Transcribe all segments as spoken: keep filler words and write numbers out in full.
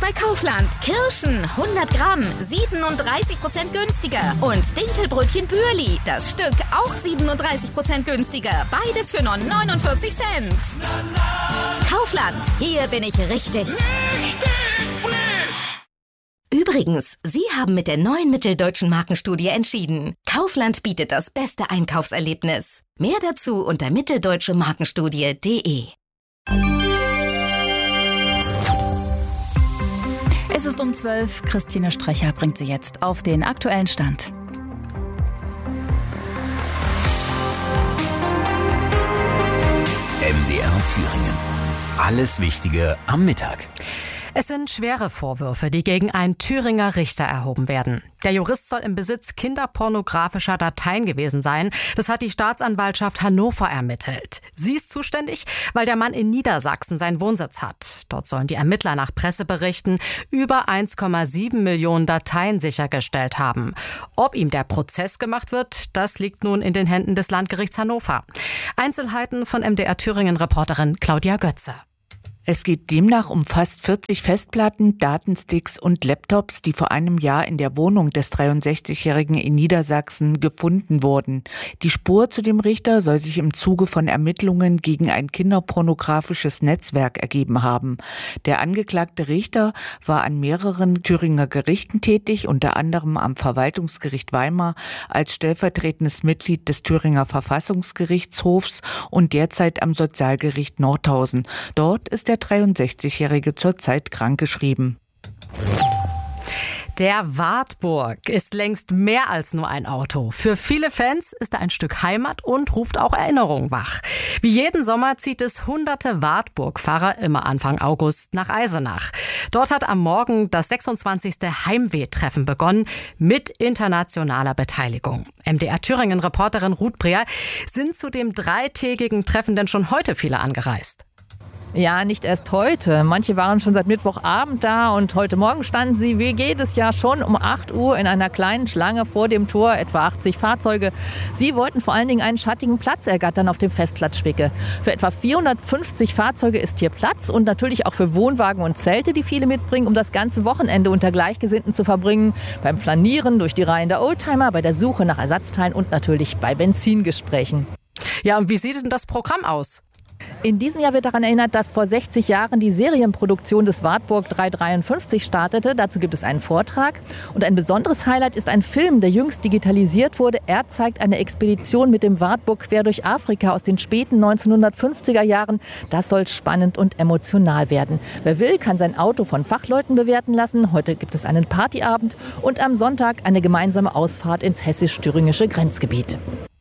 bei Kaufland. Kirschen hundert Gramm, siebenunddreißig Prozent günstiger. Und Dinkelbrötchen Bürli, das Stück auch siebenunddreißig Prozent günstiger. Beides für nur neunundvierzig Cent. Kaufland, hier bin ich richtig. Richtig frisch! Übrigens, Sie haben mit der neuen Mitteldeutschen Markenstudie entschieden. Kaufland bietet das beste Einkaufserlebnis. Mehr dazu unter mitteldeutsche markenstudie punkt de. Es ist um zwölf. Christine Strecher bringt Sie jetzt auf den aktuellen Stand. M D R Thüringen. Alles Wichtige am Mittag. Es sind schwere Vorwürfe, die gegen einen Thüringer Richter erhoben werden. Der Jurist soll im Besitz kinderpornografischer Dateien gewesen sein. Das hat die Staatsanwaltschaft Hannover ermittelt. Sie ist zuständig, weil der Mann in Niedersachsen seinen Wohnsitz hat. Dort sollen die Ermittler nach Presseberichten über eins Komma sieben Millionen Dateien sichergestellt haben. Ob ihm der Prozess gemacht wird, das liegt nun in den Händen des Landgerichts Hannover. Einzelheiten von M D R Thüringen-Reporterin Claudia Götze. Es geht demnach um fast vierzig Festplatten, Datensticks und Laptops, die vor einem Jahr in der Wohnung des dreiundsechzigjährigen in Niedersachsen gefunden wurden. Die Spur zu dem Richter soll sich im Zuge von Ermittlungen gegen ein kinderpornografisches Netzwerk ergeben haben. Der angeklagte Richter war an mehreren Thüringer Gerichten tätig, unter anderem am Verwaltungsgericht Weimar als stellvertretendes Mitglied des Thüringer Verfassungsgerichtshofs und derzeit am Sozialgericht Nordhausen. Dort ist der dreiundsechzigjährige zurzeit krankgeschrieben. Der Wartburg ist längst mehr als nur ein Auto. Für viele Fans ist er ein Stück Heimat und ruft auch Erinnerungen wach. Wie jeden Sommer zieht es hunderte Wartburg-Fahrer immer Anfang August nach Eisenach. Dort hat am Morgen das sechsundzwanzigste Heimweh-Treffen begonnen mit internationaler Beteiligung. M D R Thüringen-Reporterin Ruth Breer, sind zu dem dreitägigen Treffen denn schon heute viele angereist? Ja, nicht erst heute. Manche waren schon seit Mittwochabend da und heute Morgen standen sie wie jedes Jahr schon um acht Uhr in einer kleinen Schlange vor dem Tor, etwa achtzig Fahrzeuge. Sie wollten vor allen Dingen einen schattigen Platz ergattern auf dem Festplatz Spicke. Für etwa vierhundertfünfzig Fahrzeuge ist hier Platz und natürlich auch für Wohnwagen und Zelte, die viele mitbringen, um das ganze Wochenende unter Gleichgesinnten zu verbringen. Beim Flanieren durch die Reihen der Oldtimer, bei der Suche nach Ersatzteilen und natürlich bei Benzingesprächen. Ja, und wie sieht denn das Programm aus? In diesem Jahr wird daran erinnert, dass vor sechzig Jahren die Serienproduktion des Wartburg dreihundertdreiundfünfzig startete. Dazu gibt es einen Vortrag. Und ein besonderes Highlight ist ein Film, der jüngst digitalisiert wurde. Er zeigt eine Expedition mit dem Wartburg quer durch Afrika aus den späten neunzehnhundertfünfziger Jahren. Das soll spannend und emotional werden. Wer will, kann sein Auto von Fachleuten bewerten lassen. Heute gibt es einen Partyabend und am Sonntag eine gemeinsame Ausfahrt ins hessisch-thüringische Grenzgebiet.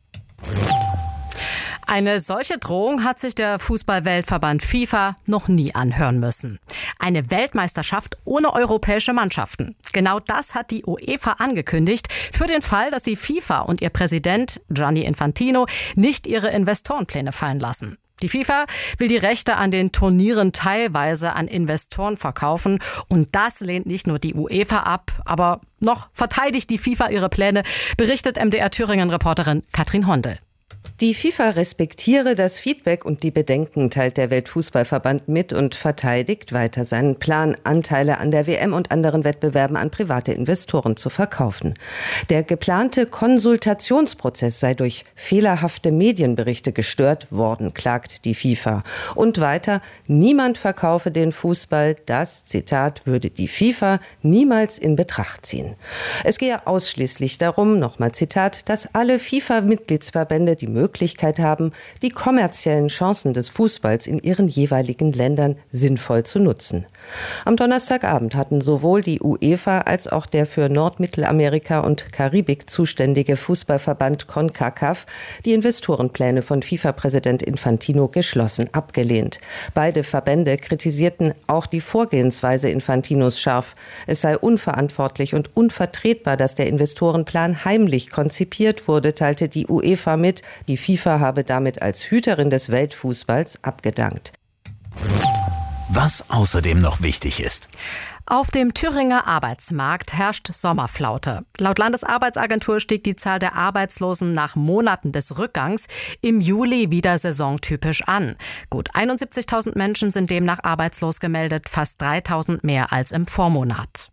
Eine solche Drohung hat sich der Fußball-Weltverband FIFA noch nie anhören müssen. Eine Weltmeisterschaft ohne europäische Mannschaften. Genau das hat die UEFA angekündigt für den Fall, dass die FIFA und ihr Präsident Gianni Infantino nicht ihre Investorenpläne fallen lassen. Die FIFA will die Rechte an den Turnieren teilweise an Investoren verkaufen und das lehnt nicht nur die UEFA ab, aber noch verteidigt die FIFA ihre Pläne, berichtet M D R Thüringen-Reporterin Katrin Hondel. Die FIFA respektiere das Feedback und die Bedenken, teilt der Weltfußballverband mit und verteidigt weiter seinen Plan, Anteile an der W M und anderen Wettbewerben an private Investoren zu verkaufen. Der geplante Konsultationsprozess sei durch fehlerhafte Medienberichte gestört worden, klagt die FIFA. Und weiter, niemand verkaufe den Fußball, das, Zitat, würde die FIFA niemals in Betracht ziehen. Es gehe ausschließlich darum, nochmal Zitat, dass alle FIFA-Mitgliedsverbände die Möglichkeit haben, die kommerziellen Chancen des Fußballs in ihren jeweiligen Ländern sinnvoll zu nutzen. Am Donnerstagabend hatten sowohl die UEFA als auch der für Nordmittelamerika und Karibik zuständige Fußballverband CONCACAF die Investorenpläne von FIFA-Präsident Infantino geschlossen abgelehnt. Beide Verbände kritisierten auch die Vorgehensweise Infantinos scharf. Es sei unverantwortlich und unvertretbar, dass der Investorenplan heimlich konzipiert wurde, teilte die UEFA mit. Die FIFA habe damit als Hüterin des Weltfußballs abgedankt. Was außerdem noch wichtig ist. Auf dem Thüringer Arbeitsmarkt herrscht Sommerflaute. Laut Landesarbeitsagentur stieg die Zahl der Arbeitslosen nach Monaten des Rückgangs im Juli wieder saisontypisch an. Gut einundsiebzigtausend Menschen sind demnach arbeitslos gemeldet, fast dreitausend mehr als im Vormonat.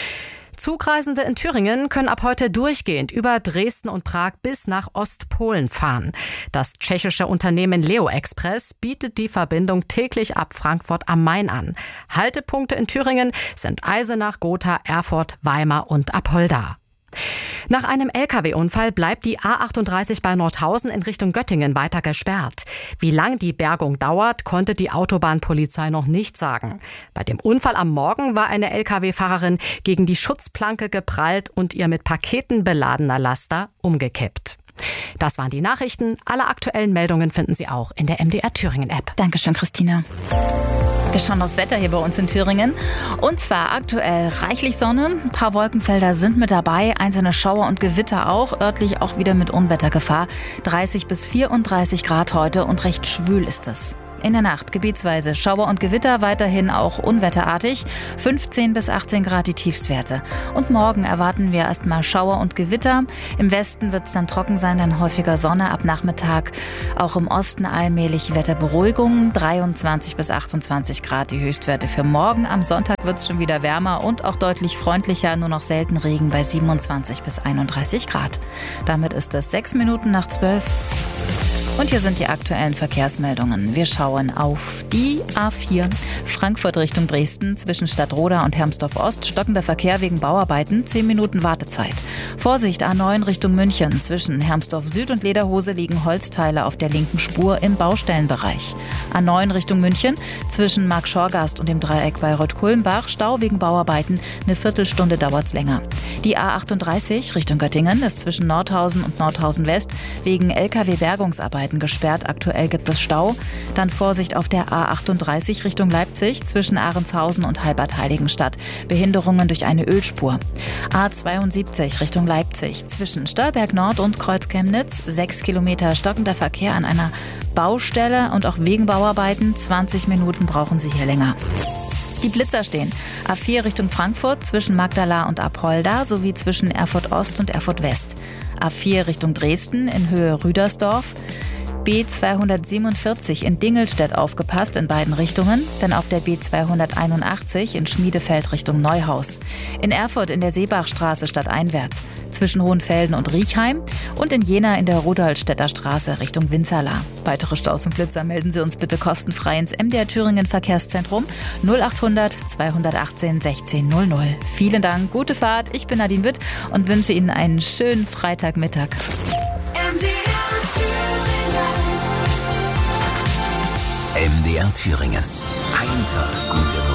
Zugreisende in Thüringen können ab heute durchgehend über Dresden und Prag bis nach Ostpolen fahren. Das tschechische Unternehmen Leo Express bietet die Verbindung täglich ab Frankfurt am Main an. Haltepunkte in Thüringen sind Eisenach, Gotha, Erfurt, Weimar und Apolda. Nach einem L K W-Unfall bleibt die A achtunddreißig bei Nordhausen in Richtung Göttingen weiter gesperrt. Wie lang die Bergung dauert, konnte die Autobahnpolizei noch nicht sagen. Bei dem Unfall am Morgen war eine L K W-Fahrerin gegen die Schutzplanke geprallt und ihr mit Paketen beladener Laster umgekippt. Das waren die Nachrichten. Alle aktuellen Meldungen finden Sie auch in der M D R Thüringen-App. Dankeschön, Christina. Wir schauen aufs Wetter hier bei uns in Thüringen. Und zwar aktuell reichlich Sonne. Ein paar Wolkenfelder sind mit dabei. Einzelne Schauer und Gewitter auch. Örtlich auch wieder mit Unwettergefahr. dreißig bis vierunddreißig Grad heute und recht schwül ist es. In der Nacht gebietsweise Schauer und Gewitter, weiterhin auch unwetterartig. fünfzehn bis achtzehn Grad die Tiefstwerte. Und morgen erwarten wir erstmal Schauer und Gewitter. Im Westen wird es dann trocken sein, dann häufiger Sonne ab Nachmittag. Auch im Osten allmählich Wetterberuhigung. dreiundzwanzig bis achtundzwanzig Grad die Höchstwerte für morgen. Am Sonntag wird es schon wieder wärmer und auch deutlich freundlicher. Nur noch selten Regen bei siebenundzwanzig bis einunddreißig Grad. Damit ist es sechs Minuten nach zwölf. Und hier sind die aktuellen Verkehrsmeldungen. Wir schauen auf die A vier Frankfurt Richtung Dresden zwischen Stadtroda und Hermsdorf-Ost. Stockender Verkehr wegen Bauarbeiten, zehn Minuten Wartezeit. Vorsicht, A neun Richtung München. Zwischen Hermsdorf-Süd und Lederhose liegen Holzteile auf der linken Spur im Baustellenbereich. A neun Richtung München. Zwischen Mark-Schorgast und dem Dreieck Bayreuth-Kulmbach. Stau wegen Bauarbeiten. Eine Viertelstunde dauert's länger. Die A achtunddreißig Richtung Göttingen ist zwischen Nordhausen und Nordhausen West wegen L K W-Bergungsarbeiten gesperrt. Aktuell gibt es Stau. Dann Vorsicht auf der A achtunddreißig Richtung Leipzig zwischen Ahrenshausen und Halbert-Heiligenstadt. Behinderungen durch eine Ölspur. A zweiundsiebzig Richtung Leipzig zwischen Stolberg Nord und Kreuz-Chemnitz. Sechs Kilometer stockender Verkehr an einer Baustelle und auch wegen Bauarbeiten. zwanzig Minuten brauchen Sie hier länger. Die Blitzer stehen. A vier Richtung Frankfurt zwischen Magdala und Apolda sowie zwischen Erfurt Ost und Erfurt West. A vier Richtung Dresden in Höhe Rüdersdorf. B zweihundertsiebenundvierzig in Dingelstedt aufgepasst in beiden Richtungen, dann auf der B zweihunderteinundachtzig in Schmiedefeld Richtung Neuhaus. In Erfurt in der Seebachstraße stadteinwärts, zwischen Hohenfelden und Riechheim und in Jena in der Rudolstädter Straße Richtung Winzerla. Weitere Staus und Blitzer melden Sie uns bitte kostenfrei ins M D R Thüringen Verkehrszentrum null achthundert zweihundertachtzehn sechzehn null null. Vielen Dank, gute Fahrt, ich bin Nadine Witt und wünsche Ihnen einen schönen Freitagmittag. M D R Thüringen. M D R Thüringen. Einfach